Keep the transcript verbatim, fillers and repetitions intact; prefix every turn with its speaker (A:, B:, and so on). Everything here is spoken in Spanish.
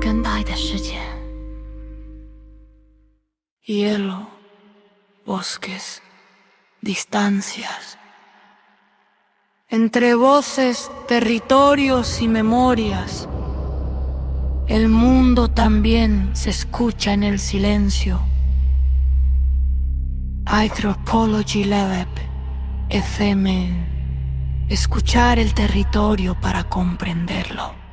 A: 更大的世界。Hielo, bosques, distancias. Entre voces, territorios y memorias, el mundo también se escucha en el silencio. Anthropology Lab, F M. Escuchar el territorio para comprenderlo.